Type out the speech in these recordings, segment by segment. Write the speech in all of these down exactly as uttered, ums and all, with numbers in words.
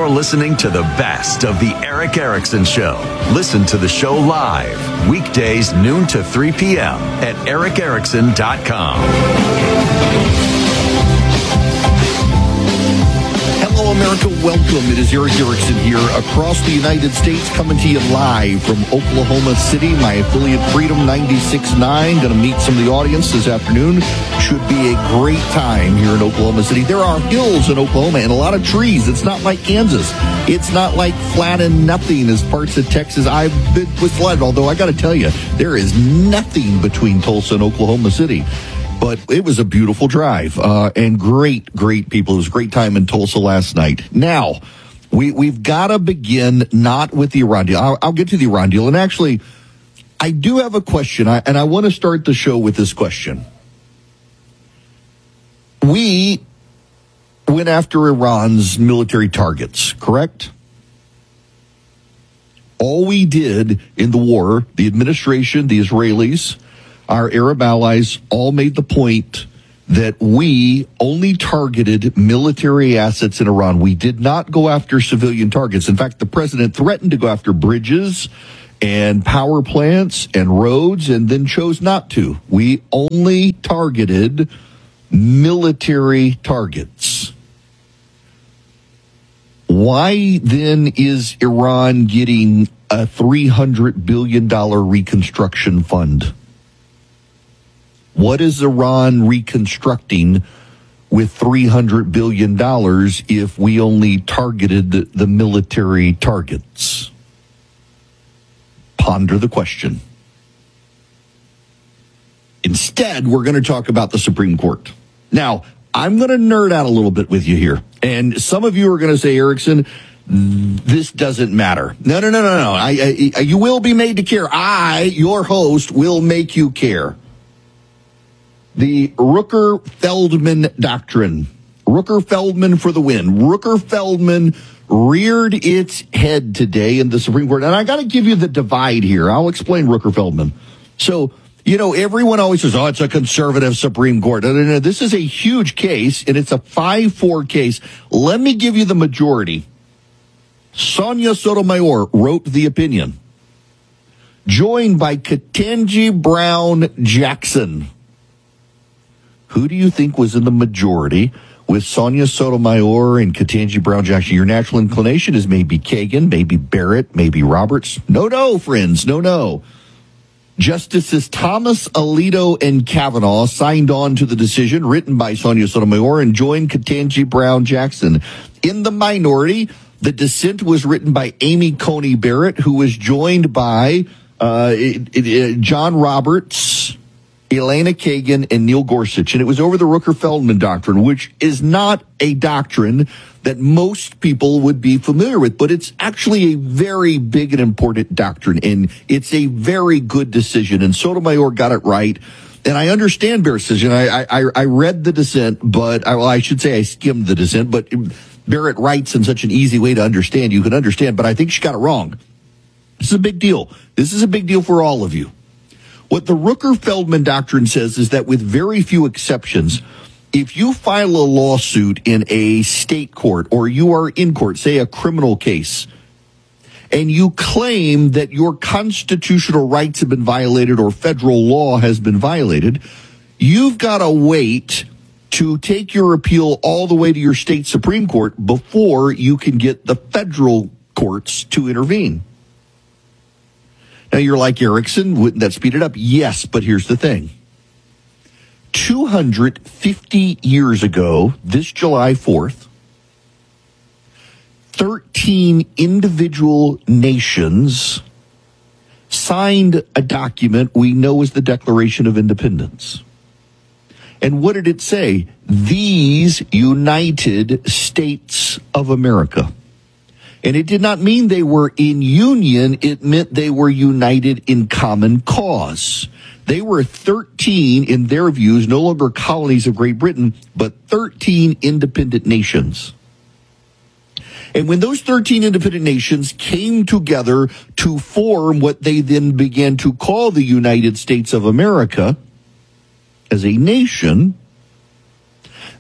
You're listening to the best of the Erick Erickson Show. Listen to the show live, weekdays noon to three p.m. at erick erickson dot com. Hello, America. Welcome. It is Erick Erickson here across the United States, coming to you live from Oklahoma City. My affiliate, Freedom ninety-six point nine. Going to meet some of the audience this afternoon. Should be a great time here in Oklahoma City. There are hills in Oklahoma and a lot of trees. It's not like Kansas. It's not like flat and nothing as parts of Texas. I've been with flooded, although I got to tell you, there is nothing between Tulsa and Oklahoma City. But it was a beautiful drive, uh, and great, great people. It was a great time in Tulsa last night. Now, we, we've got to begin not with the Iran deal. I'll, I'll get to the Iran deal. And actually, I do have a question, I, and I want to start the show with this question. We went after Iran's military targets, correct? All we did in the war, the administration, the Israelis, our Arab allies all made the point that we only targeted military assets in Iran. We did not go after civilian targets. In fact, the president threatened to go after bridges and power plants and roads and then chose not to. We only targeted military targets. Why then is Iran getting a three hundred billion dollars reconstruction fund? What is Iran reconstructing with three hundred billion dollars if we only targeted the, the military targets? Ponder the question. Instead, we're going to talk about the Supreme Court. Now, I'm going to nerd out a little bit with you here. And some of you are going to say, Erickson, this doesn't matter. No, no, no, no, no. I, I, you will be made to care. I, your host, will make you care. The Rooker-Feldman doctrine. Rooker-Feldman for the win. Rooker-Feldman reared its head today in the Supreme Court. And I got to give you the divide here. I'll explain Rooker-Feldman. So, you know, everyone always says, oh, it's a conservative Supreme Court. No, no, no. This is a huge case, and it's a five four case. Let me give you the majority. Sonia Sotomayor wrote the opinion, joined by Ketanji Brown Jackson. Who do you think was in the majority with Sonia Sotomayor and Ketanji Brown Jackson? Your natural inclination is maybe Kagan, maybe Barrett, maybe Roberts. No, no, friends, no, no. Justices Thomas, Alito, and Kavanaugh signed on to the decision written by Sonia Sotomayor and joined Ketanji Brown Jackson. In the minority, the dissent was written by Amy Coney Barrett, who was joined by uh, it, it, John Roberts, Elena Kagan, and Neil Gorsuch. And it was over the Rooker-Feldman doctrine, which is not a doctrine that most people would be familiar with, but it's actually a very big and important doctrine, and it's a very good decision. And Sotomayor got it right. And I understand Barrett's decision. I, I, I read the dissent, but I, well, I should say I skimmed the dissent, but Barrett writes in such an easy way to understand. You can understand, but I think she got it wrong. This is a big deal. This is a big deal for all of you. What the Rooker-Feldman doctrine says is that with very few exceptions, if you file a lawsuit in a state court or you are in court, say a criminal case, and you claim that your constitutional rights have been violated or federal law has been violated, you've got to wait to take your appeal all the way to your state Supreme Court before you can get the federal courts to intervene. Now, you're like, Erickson, wouldn't that speed it up? Yes, but here's the thing. two hundred fifty years ago, this July fourth, thirteen individual nations signed a document we know as the Declaration of Independence. And what did it say? These United States of America. And it did not mean they were in union. It meant they were united in common cause. They were thirteen, in their views, no longer colonies of Great Britain, but thirteen independent nations. And when those thirteen independent nations came together to form what they then began to call the United States of America as a nation,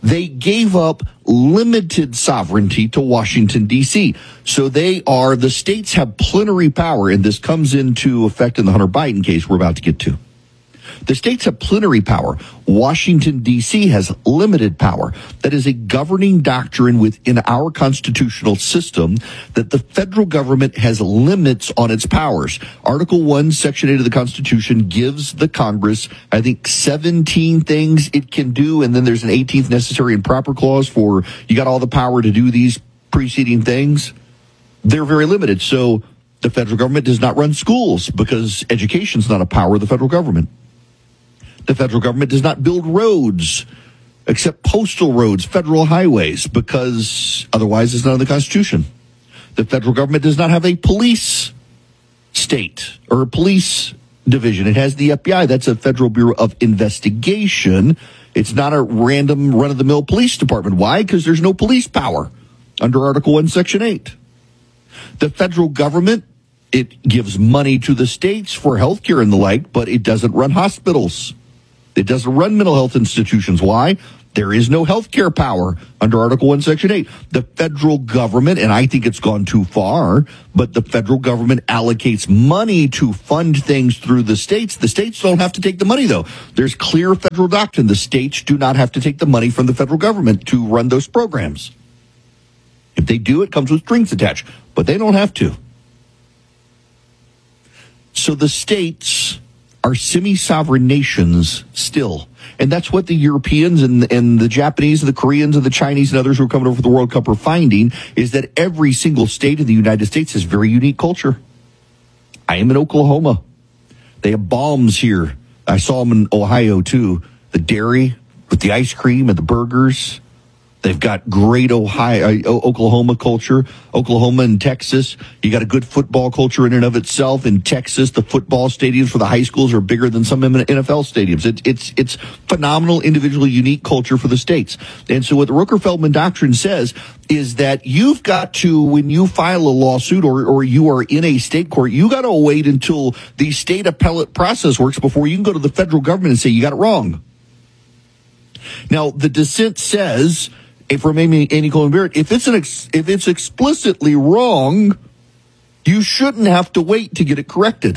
They gave up limited sovereignty to Washington, D C. So they are, the states have plenary power, and this comes into effect in the Hunter Biden case we're about to get to. The states have plenary power. Washington, D C has limited power. That is a governing doctrine within our constitutional system, that the federal government has limits on its powers. Article one, Section eight of the Constitution gives the Congress, I think, seventeen things it can do, and then there's an eighteenth necessary and proper clause for you got all the power to do these preceding things. They're very limited. So the federal government does not run schools because education is not a power of the federal government. The federal government does not build roads, except postal roads, federal highways, because otherwise it's not in the Constitution. The federal government does not have a police state or a police division. It has the F B I. That's a Federal Bureau of Investigation. It's not a random run-of-the-mill police department. Why? Because there's no police power under Article one, Section eight. The federal government, it gives money to the states for health care and the like, but it doesn't run hospitals. It doesn't run mental health institutions. Why? There is no health care power under Article one, Section eight. The federal government, and I think it's gone too far, but the federal government allocates money to fund things through the states. The states don't have to take the money, though. There's clear federal doctrine. The states do not have to take the money from the federal government to run those programs. If they do, it comes with strings attached, but they don't have to. So the states are semi-sovereign nations still. And that's what the Europeans and, and the Japanese and the Koreans and the Chinese and others who are coming over for the World Cup are finding, is that every single state in the United States has very unique culture. I am in Oklahoma. They have bombs here. I saw them in Ohio, too. The dairy with the ice cream and the burgers. They've got great Ohio, uh, Oklahoma culture. Oklahoma and Texas, you got a good football culture in and of itself. In Texas, the football stadiums for the high schools are bigger than some N F L stadiums. It, it's it's phenomenal, individually unique culture for the states. And so what the Rooker-Feldman Doctrine says is that you've got to, when you file a lawsuit or, or you are in a state court, you got to wait until the state appellate process works before you can go to the federal government and say you got it wrong. Now, the dissent says, from Amy, Amy Coney Barrett, if it's an ex, if it's explicitly wrong, you shouldn't have to wait to get it corrected.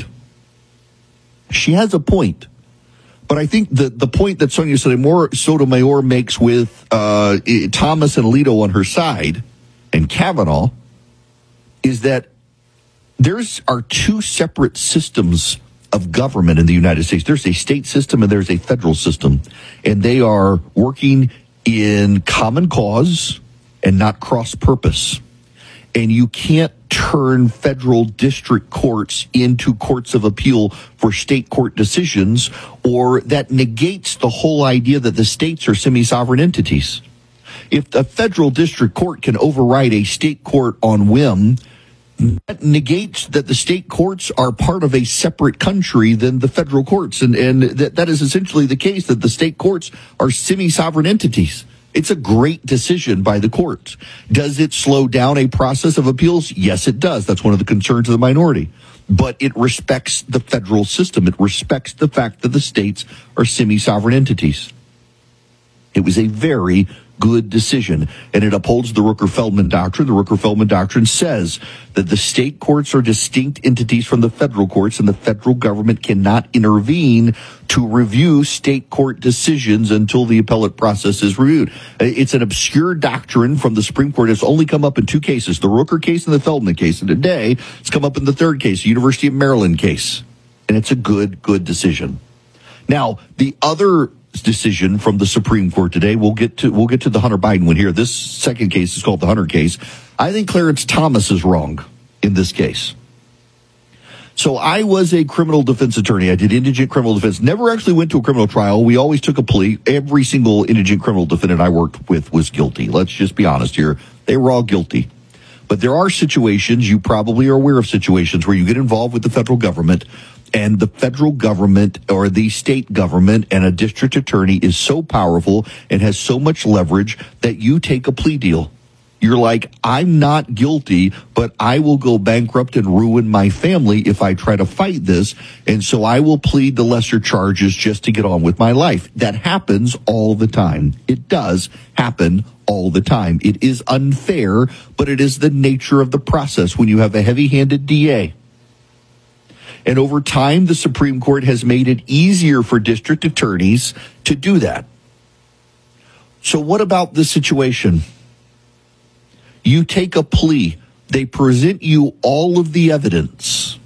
She has a point, but I think the the point that Sonia Sotomayor, Sotomayor makes with uh, Thomas and Alito on her side and Kavanaugh is that there's are two separate systems of government in the United States. There's a state system and there's a federal system, and they are working in common cause and not cross purpose. And you can't turn federal district courts into courts of appeal for state court decisions, or that negates the whole idea that the states are semi-sovereign entities. If a federal district court can override a state court on whim, that negates that the state courts are part of a separate country than the federal courts. And, and that, that is essentially the case, that the state courts are semi-sovereign entities. It's a great decision by the courts. Does it slow down a process of appeals? Yes, it does. That's one of the concerns of the minority. But it respects the federal system. It respects the fact that the states are semi-sovereign entities. It was a very good decision, and it upholds the Rooker-Feldman Doctrine. The Rooker-Feldman Doctrine says that the state courts are distinct entities from the federal courts, and the federal government cannot intervene to review state court decisions until the appellate process is reviewed. It's an obscure doctrine from the Supreme Court. It's only come up in two cases, the Rooker case and the Feldman case, and today it's come up in the third case, the University of Maryland case, and it's a good, good decision. Now, the other decision from the Supreme Court today, we'll get to we'll get to the Hunter Biden one here. This second case is called the Hunter case. I think Clarence Thomas is wrong in this case. So I was a criminal defense attorney. I did indigent criminal defense. Never actually went to a criminal trial. We always took a plea. Every single indigent criminal defendant I worked with was guilty. Let's just be honest here. They were all guilty. But there are situations, you probably are aware of situations, where you get involved with the federal government, and the federal government or the state government and a district attorney is so powerful and has so much leverage that you take a plea deal. You're like, I'm not guilty, but I will go bankrupt and ruin my family if I try to fight this. And so I will plead the lesser charges just to get on with my life. That happens all the time. It does happen all the time. It is unfair, but it is the nature of the process when you have a heavy-handed D A. And over time, the Supreme Court has made it easier for district attorneys to do that. So what about this situation? You take a plea. They present you all of the evidence.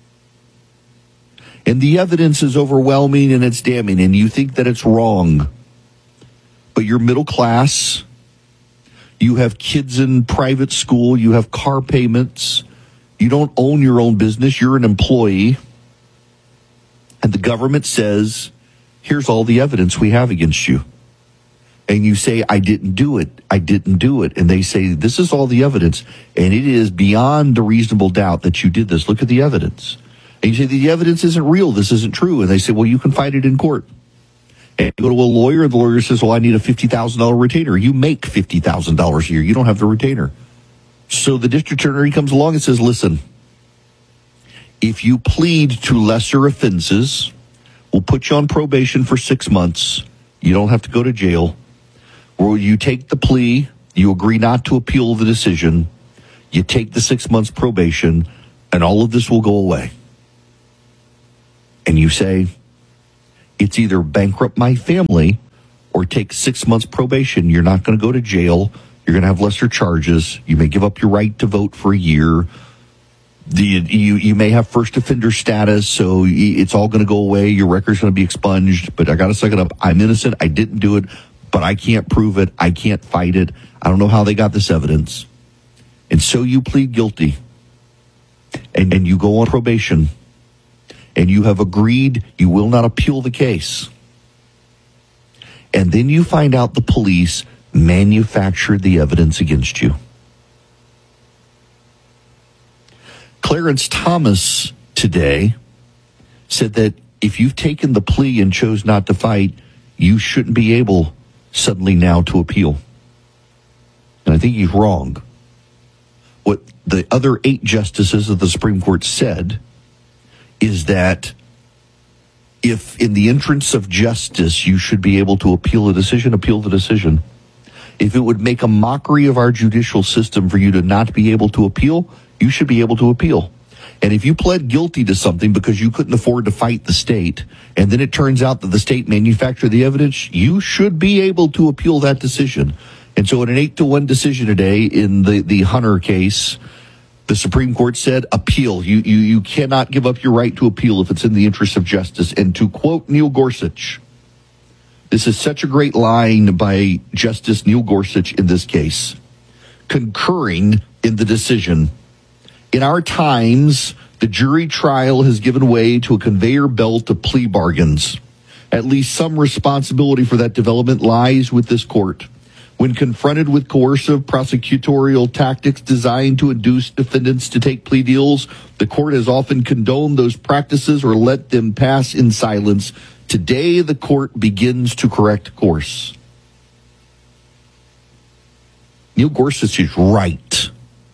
And the evidence is overwhelming and it's damning, and you think that it's wrong. But you're middle class. You have kids in private school. You have car payments. You don't own your own business. You're an employee. And the government says, here's all the evidence we have against you. And you say, I didn't do it. I didn't do it. And they say, this is all the evidence. And it is beyond a reasonable doubt that you did this. Look at the evidence. And you say, the evidence isn't real. This isn't true. And they say, well, you can fight it in court. And you go to a lawyer, and the lawyer says, well, I need a fifty thousand dollars retainer. You make fifty thousand dollars a year. You don't have the retainer. So the district attorney comes along and says, listen, if you plead to lesser offenses, we'll put you on probation for six months. You don't have to go to jail. Or you take the plea, you agree not to appeal the decision, you take the six months probation, and all of this will go away. And you say, it's either bankrupt my family or take six months probation. You're not going to go to jail. You're going to have lesser charges. You may give up your right to vote for a year. The, you, you may have first offender status, so it's all going to go away. Your record's going to be expunged. But I got to suck it up. I'm innocent. I didn't do it. But I can't prove it. I can't fight it. I don't know how they got this evidence. And so you plead guilty. And, and you go on probation. And you have agreed you will not appeal the case. And then you find out the police manufactured the evidence against you. Clarence Thomas today said that if you've taken the plea and chose not to fight, you shouldn't be able suddenly now to appeal. And I think he's wrong. What the other eight justices of the Supreme Court said is that if in the interest of justice you should be able to appeal a decision, appeal the decision. If it would make a mockery of our judicial system for you to not be able to appeal, you should be able to appeal. And if you pled guilty to something because you couldn't afford to fight the state, and then it turns out that the state manufactured the evidence, you should be able to appeal that decision. And so in an eight to one decision today in the, the Hunter case, the Supreme Court said, appeal. You, you, you cannot give up your right to appeal if it's in the interest of justice. And to quote Neil Gorsuch, this is such a great line by Justice Neil Gorsuch in this case, concurring in the decision. In our times, the jury trial has given way to a conveyor belt of plea bargains. At least some responsibility for that development lies with this court. When confronted with coercive prosecutorial tactics designed to induce defendants to take plea deals, the court has often condoned those practices or let them pass in silence. Today, the court begins to correct course. Neil Gorsuch is right.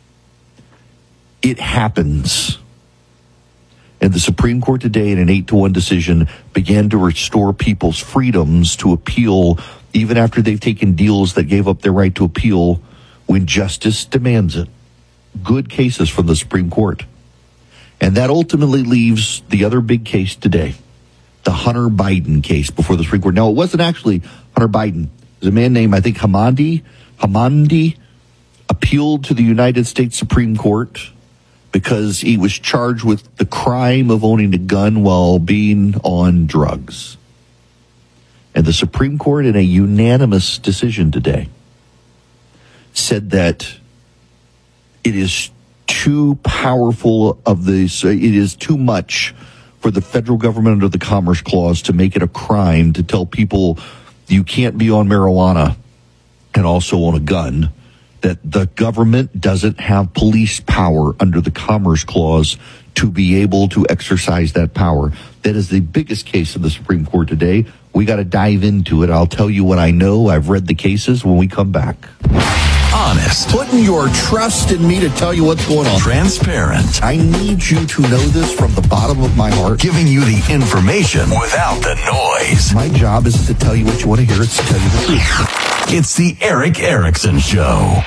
It happens. And the Supreme Court today, in an eight to one decision, began to restore people's freedoms to appeal even after they've taken deals that gave up their right to appeal when justice demands it. Good cases from the Supreme Court. And that ultimately leaves the other big case today, the Hunter Biden case before the Supreme Court. Now, it wasn't actually Hunter Biden. It was a man named, I think, Hamandi. Hamandi appealed to the United States Supreme Court because he was charged with the crime of owning a gun while being on drugs. And the Supreme Court, in a unanimous decision today, said that it is too powerful of this, it is too much for the federal government under the Commerce Clause to make it a crime to tell people you can't be on marijuana and also own a gun, that the government doesn't have police power under the Commerce Clause to be able to exercise that power. That is the biggest case of the Supreme Court today. We got to dive into it. I'll tell you what I know. I've read the cases when we come back. Honest. Putting your trust in me to tell you what's going on. Transparent. I need you to know this from the bottom of my heart. Giving you the information without the noise. My job isn't to tell you what you want to hear, it's to tell you the truth. It's the Erick Erickson Show.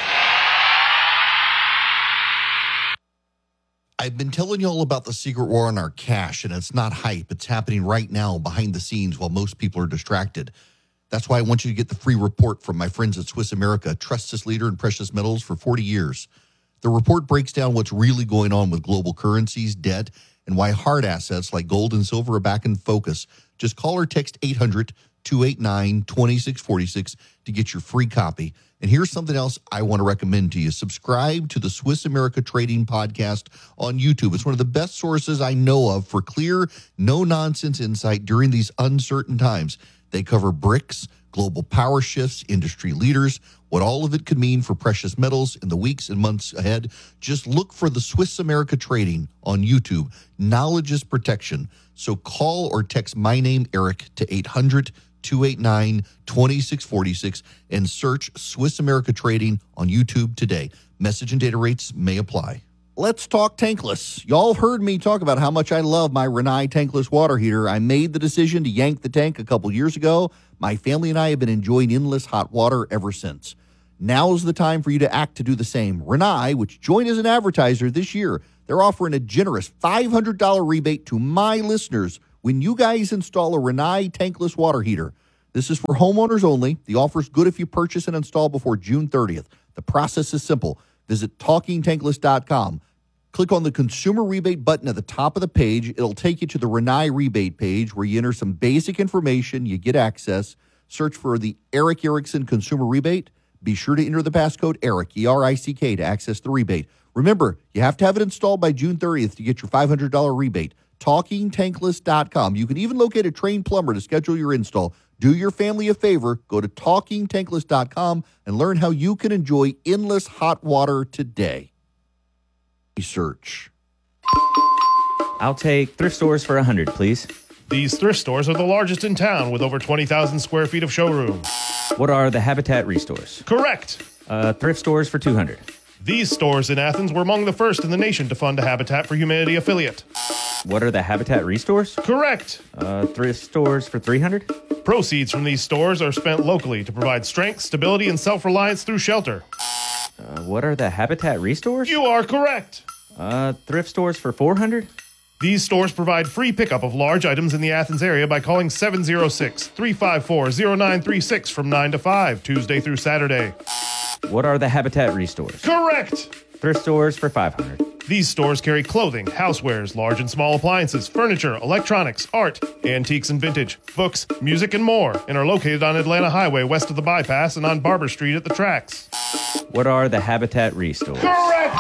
I've been telling you all about the secret war on our cash, and it's not hype. It's happening right now behind the scenes while most people are distracted. That's why I want you to get the free report from my friends at Swiss America, trusted leader in precious metals for forty years. The report breaks down what's really going on with global currencies, debt, and why hard assets like gold and silver are back in focus. Just call or text eight hundred, two eight nine, two six four six to get your free copy. And here's something else I want to recommend to you. Subscribe to the Swiss America Trading Podcast on YouTube. It's one of the best sources I know of for clear, no-nonsense insight during these uncertain times. They cover BRICS, global power shifts, industry leaders, what all of it could mean for precious metals in the weeks and months ahead. Just look for the Swiss America Trading on YouTube. Knowledge is protection. So call or text my name, Eric, to eight hundred, two eight nine, two six four six and search Swiss America Trading on YouTube today. Message and data rates may apply. Let's talk tankless. Y'all heard me talk about how much I love my Rinnai tankless water heater. I made the decision to yank the tank a couple years ago. My family and I have been enjoying endless hot water ever since. Now's the time for you to act to do the same. Rinnai, which joined as an advertiser this year, they're offering a generous five hundred dollars rebate to my listeners when you guys install a Rinnai tankless water heater. This is for homeowners only. The offer is good if you purchase and install before June thirtieth. The process is simple. Visit talking tankless dot com. Click on the consumer rebate button at the top of the page. It'll take you to the Rinnai rebate page where you enter some basic information. You get access. Search for the Erick Erickson consumer rebate. Be sure to enter the passcode ERICK, E R I C K, to access the rebate. Remember, you have to have it installed by June thirtieth to get your five hundred dollars rebate. talking tankless dot com. You can even locate a trained plumber to schedule your install. Do your family a favor. Go to talking tankless dot com and learn how you can enjoy endless hot water today. Research. I'll take thrift stores for one hundred, please. These thrift stores are the largest in town with over twenty thousand square feet of showroom. What are the Habitat Restores? Correct. Uh, thrift stores for two hundred. These stores in Athens were among the first in the nation to fund a Habitat for Humanity affiliate. What are the Habitat Restores? Correct. Uh, thrift stores for three hundred. Proceeds from these stores are spent locally to provide strength, stability, and self-reliance through shelter. Uh, what are the Habitat Restores? You are correct. Uh, thrift stores for four hundred. These stores provide free pickup of large items in the Athens area by calling seven oh six, three five four, oh nine three six from nine to five, Tuesday through Saturday. What are the Habitat Restores? Correct. Thrift stores for five hundred. These stores carry clothing, housewares, large and small appliances, furniture, electronics, art, antiques and vintage, books, music, and more, and are located on Atlanta Highway west of the bypass and on Barber Street at the tracks. What are the Habitat Restores? Correct!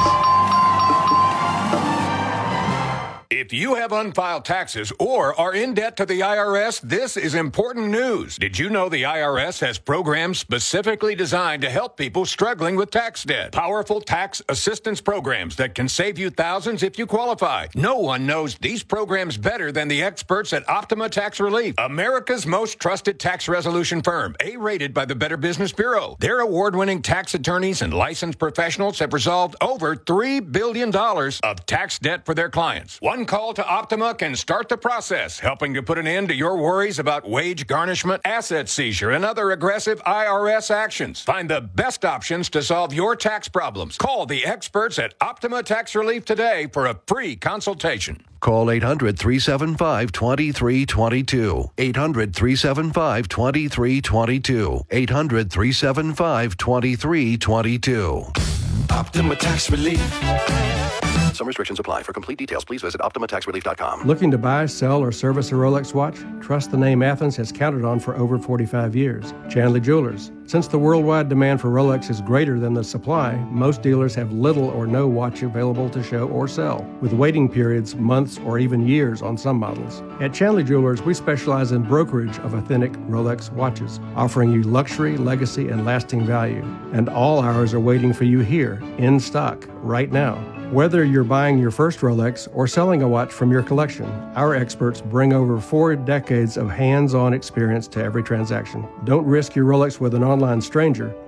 If you have unfiled taxes or are in debt to the I R S, this is important news. Did you know the I R S has programs specifically designed to help people struggling with tax debt? Powerful tax assistance programs that can save you thousands if you qualify. No one knows these programs better than the experts at Optima Tax Relief, America's most trusted tax resolution firm, A-rated by the Better Business Bureau. Their award-winning tax attorneys and licensed professionals have resolved over three billion dollars of tax debt for their clients. One call to Optima can start the process, helping to put an end to your worries about wage garnishment, asset seizure, and other aggressive I R S actions. Find the best options to solve your tax problems. Call the experts at Optima Tax Relief today for a free consultation. Call eight hundred, three seven five, two three two two. eight hundred, three seven five, two three two two. eight hundred, three seven five, two three two two. Optima Tax Relief. Some restrictions apply. For complete details, please visit optima tax relief dot com. Looking to buy, sell, or service a Rolex watch? Trust the name Athens has counted on for over forty-five years. Chandley Jewelers. Since the worldwide demand for Rolex is greater than the supply, most dealers have little or no watch available to show or sell, with waiting periods months or even years on some models. At Chandley Jewelers, we specialize in brokerage of authentic Rolex watches, offering you luxury, legacy, and lasting value. And all ours are waiting for you here, in stock, right now. Whether you're buying your first Rolex or selling a watch from your collection, our experts bring over four decades of hands-on experience to every transaction. Don't risk your Rolex with an online stranger.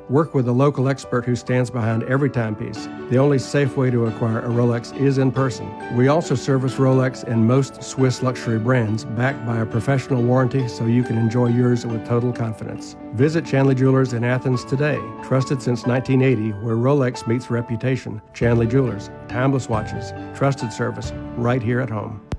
Work with a local expert who stands behind every timepiece. The only safe way to acquire a Rolex is in person. We also service Rolex and most Swiss luxury brands, backed by a professional warranty so you can enjoy yours with total confidence. Visit Chanley Jewelers in Athens today, trusted since nineteen eighty, where Rolex meets reputation. Chanley Jewelers, timeless watches, trusted service, right here at home.